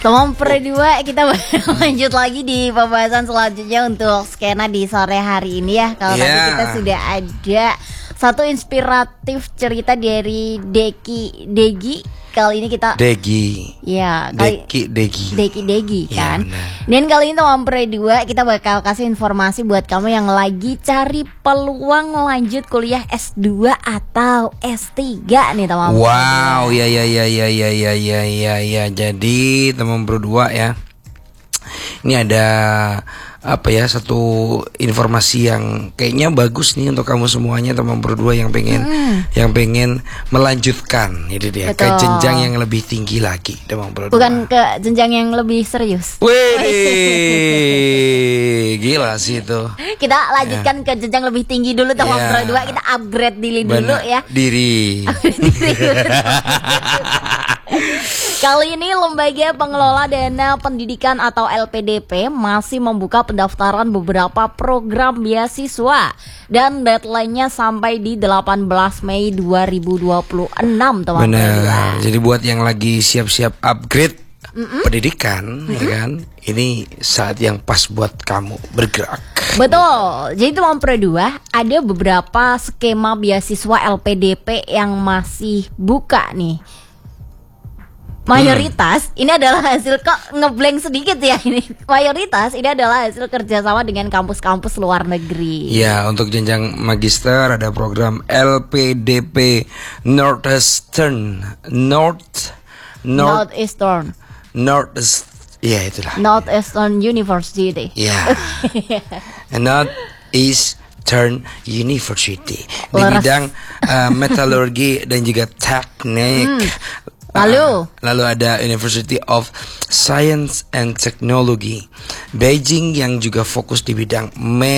Teman Perdua, kita lanjut lagi di pembahasan selanjutnya untuk skena di sore hari ini ya. Kalau tadi kita sudah ada satu inspiratif cerita dari Degi. Kali ini kita Degi. Ya, Degi kan. Ya, dan kali ini teman Perdua, kita bakal kasih informasi buat kamu yang lagi cari peluang lanjut kuliah S2 atau S3 nih teman Perdua. Wow, ya. Jadi teman Perdua ya. Ini ada satu informasi yang kayaknya bagus nih untuk kamu semuanya teman berdua yang pengen melanjutkan itu dia. Betul. Ke jenjang yang lebih tinggi lagi teman berdua. Bukan ke jenjang yang lebih serius. Wih, gila sih itu. Kita lanjutkan ke jenjang lebih tinggi dulu teman berdua. Kita upgrade diri dulu ya. Diri. Kali ini Lembaga Pengelola Dana Pendidikan atau LPDP masih membuka pendaftaran beberapa program beasiswa dan deadline-nya sampai di 18 Mei 2026 teman-teman. Benar. Jadi buat yang lagi siap-siap upgrade pendidikan, ya kan? Ini saat yang pas buat kamu bergerak. Betul. Jadi teman Perdua, ada beberapa skema beasiswa LPDP yang masih buka nih. Mayoritas ini adalah hasil, kok ngeblank sedikit ya ini. Mayoritas ini adalah hasil kerjasama dengan kampus-kampus luar negeri. Ya, untuk jenjang magister ada program LPDP Northeastern. Ya itulah. Northeastern University. Ya. Northeastern University di bidang metalurgi dan juga teknik. Lalu ada University of Science and Technology Beijing yang juga fokus di bidang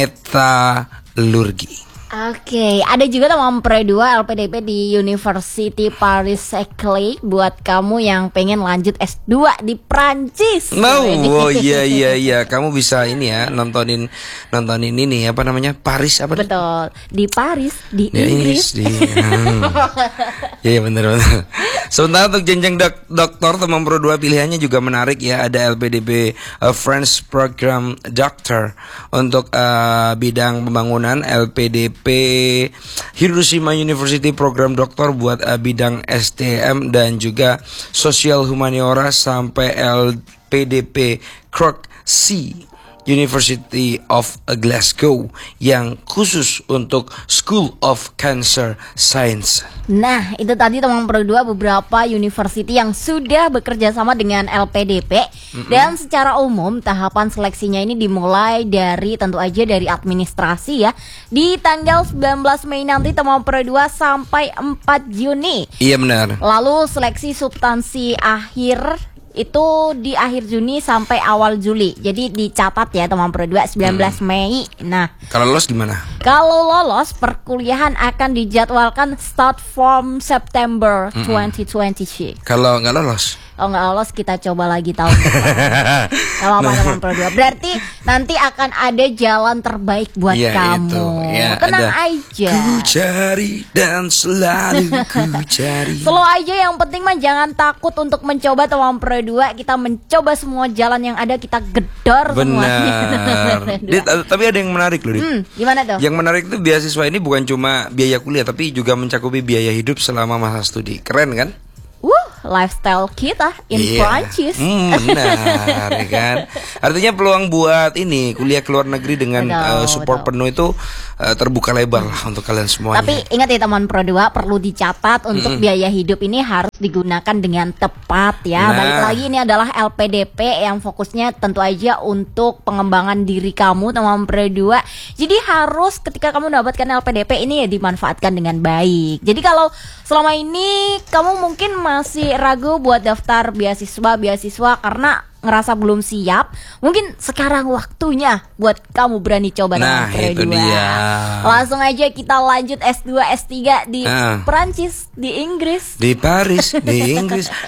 metalurgi. Oke, ada juga teman Perdua LPDP di University Paris-Saclay buat kamu yang pengen lanjut S2 di Prancis. Oh iya, kamu bisa ini ya nontonin ini Paris apa? Betul, di Paris di Inggris. Iya benar. Sementara untuk jenjang doktor teman Perdua pilihannya juga menarik ya. Ada LPDP French Program Doctor untuk bidang pembangunan, LPDP Hiroshima University Program Doktor buat bidang STM dan juga Sosial Humaniora, sampai LPDP Crook C University of Glasgow yang khusus untuk School of Cancer Science. Nah, itu tadi teman Perdua beberapa university yang sudah bekerja sama dengan LPDP. Dan secara umum tahapan seleksinya ini dimulai dari tentu aja dari administrasi ya. Di tanggal 19 Mei nanti teman Perdua sampai 4 Juni. Iya benar. Lalu seleksi substansi akhir itu di akhir Juni sampai awal Juli. Jadi dicatat ya teman Perdua 19 Mei. Nah, kalau lolos gimana? Kalau lolos, perkuliahan akan dijadwalkan start from September 2026. Kalau nggak lolos? Kalau nggak lolos kita coba lagi tahun depan. Kalau teman Perdua, berarti nanti akan ada jalan terbaik buat kamu. Itu. Ya, tenang aja. Ku cari dan selalu ku cari. Selalu aja, yang penting mah jangan takut untuk mencoba teman Perdua. Kita mencoba semua jalan yang ada, kita gedor semuanya. Tapi ada yang menarik loh. Gimana tuh? Yang menarik itu beasiswa ini bukan cuma biaya kuliah, tapi juga mencakupi biaya hidup selama masa studi. Keren kan? Lifestyle kita in Prancis. Benar ya kan. Artinya peluang buat ini kuliah ke luar negeri dengan support penuh itu terbuka lebar lah untuk kalian semuanya. Tapi ingat ya teman Perdua, perlu dicatat untuk biaya hidup ini harus digunakan dengan tepat ya. Balik lagi, ini adalah LPDP yang fokusnya tentu aja untuk pengembangan diri kamu teman Perdua. Jadi harus ketika kamu mendapatkan LPDP ini ya dimanfaatkan dengan baik. Jadi kalau selama ini kamu mungkin masih ragu buat daftar beasiswa karena ngerasa belum siap, mungkin sekarang waktunya buat kamu berani coba. Nah, itu dia. Langsung aja kita lanjut S2, S3 di Perancis, di Inggris, di Paris, di Inggris.